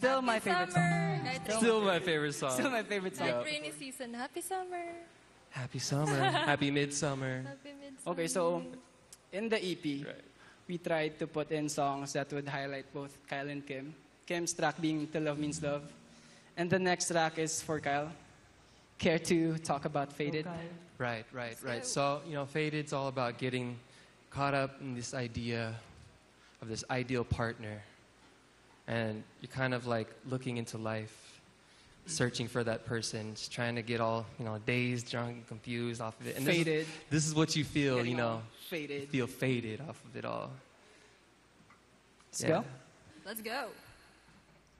Still my favorite song. Night Still my favorite song. Still my favorite song. Like rainy season. Happy summer. Happy summer. Happy midsummer. Happy midsummer. Okay, so in the EP, Right. we tried to put in songs that would highlight both Kyle and Kim. Kim's track being "To Love Means Love," and the next track is for Kyle. Care to talk about "Faded"? Right. So, Faded's all about getting caught up in this idea of this ideal partner. And you're kind of like looking into life, searching for that person, just trying to get all, dazed, drunk, confused off of it. And Faded. This is what you feel, Getting all faded. You feel faded off of it all. Let's go. Let's go.